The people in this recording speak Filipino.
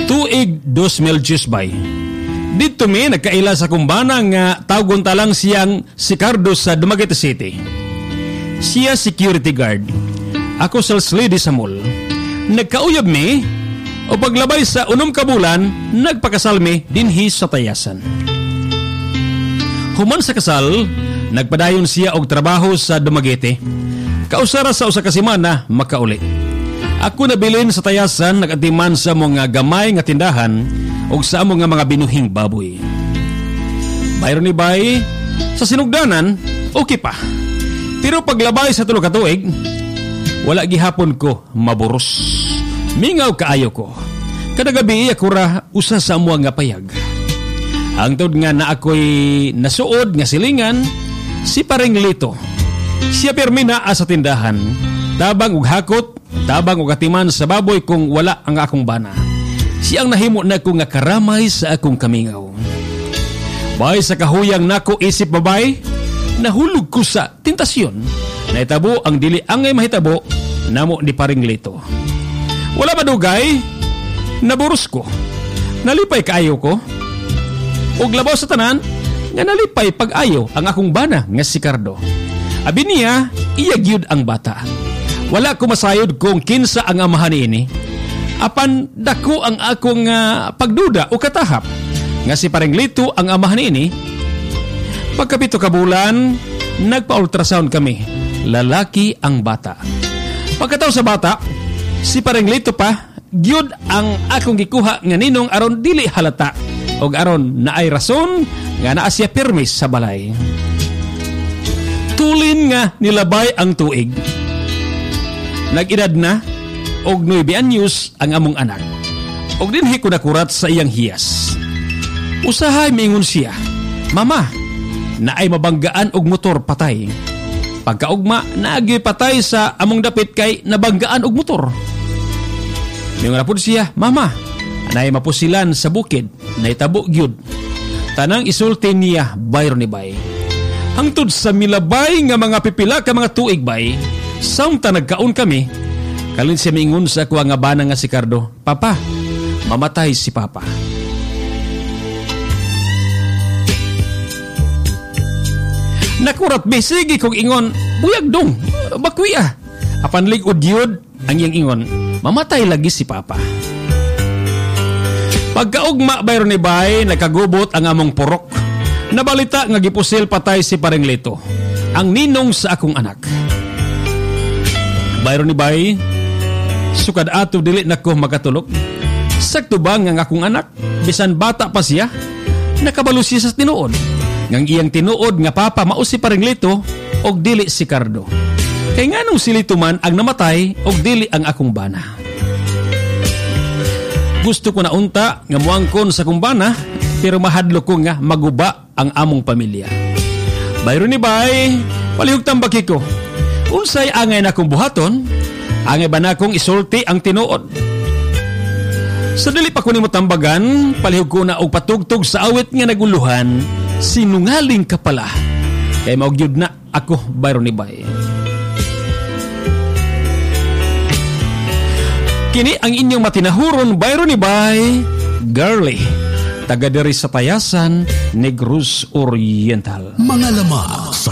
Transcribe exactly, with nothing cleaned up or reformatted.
Tuig dos mil bay. Dito mi nagkaila sa kumbana nga tawgon talang siyang si Cardo sa Dumaguete City. Siya security guard. Ako sales lady sa mall. Nagkauyab mi o paglabay sa unom ka bulan, nagpakasal mi dinhi sa tayasan. Human sa kasal, nagpadayon siya og trabaho sa Dumaguete. Kausara sa usa ka semana makauli. Ako nabilin sa tayasan nagatiman sa mga gamay nga tindahan o sa among nga mga binuhing baboy. Bayron ni bay, sa sinugdanan, okay pa. Pero paglabay sa tulo ka tuig, wala gihapon ko maburos. Mingaw kaayo ko. Kada gabi ako ra usa sa amo nga payag. Ang tod nga na ako'y nasuod nga silingan, si Paring Lito. Siya permina sa tindahan, tabang ug hakot, tabang ug atiman sa baboy kung wala ang akong bana. Siyang nahimo na ko nga karamay sa akong kamingaw. Bay sa kahuyang nako isip babay, nahulog ko sa tentasyon. Naitabo ang dili angay mahitabo, namo ni Paring Lito. Wala madugay, naburos ko. Nalipay kaayo ko. Og labaw sa tanan, nga nalipay pag-ayo ang akong bana nga si Cardo. Abi niya, iya gyud ang bata. Wala ko masayod kung kinsa ang amahan ini. Apan dako ang akong uh, pagduda o katahap nga si Paring Lito ang amahan ini. Pagkapito ka bulan, nagpa-ultrasound kami. Lalaki ang bata. Pagkataw sa bata, si Paring Lito pa, gyud ang akong gikuha nga ninong aron dili halata og aron naay rason nga naa siya permis sa balay. Tulin nga nilabay ang tuig. Nag-edad na og nueve anyos ang among anak. Og dinhi ko nakurat sa iyang hiyas. Usahay mingon siya, "Mama, naay mabanggaan og motor patay." Pagkaugma, naagi patay sa among dapit kay nabanggaan og motor. Mingon na pud siya, "Mama, naay mapusilan sa bukid, naitabo gyud." Tanang isulti niya bayro ni bay. Hangtod sa milabay nga mga pipila ka mga tuig bay, samtang nagkaon kami, kalin siya mingon sa ako nga bana nga si Cardo, "Papa, mamatay si Papa." Nakurat besigi kong ingon, "Buyag dong, bakwi ah." Apan ligod yun ang iyang ingon, "Mamatay lagi si Papa." Pagkaugma bayro ni bay, nakagubot ang among purok. Nabalita nga gipusil patay si Paring Lito, ang ninong sa akong anak. Bayro ni bay, sukad ato dili nako makatulog. Sakto ba nga akong anak, bisan bata pa siya, nakabalo siya sa tinuod. Ngang iyang tinuod nga papa mao si Paring Lito og dili si Cardo. Kay nganong si Lito man ang namatay og dili ang akong bana. Gusto ko na unta nga muangkon sa akong bana, pero mahadlo ko nga maguba ang among pamilya. Bayro ni bay, palihog tambaki ko. Unsay angay na akong buhaton, angay ba na akong isulti ang tinuod. Sa dili pa ko nimo tambagan, palihog ko na og patugtog sa awit nga naguluhan, "Sinungaling ka pala." Kay maugyud na ako bayro ni bay. Kini ang inyong matinahuron bayro ni bay, Girly, taga diri sa Tayasan, Negros Oriental. Mga lamang sa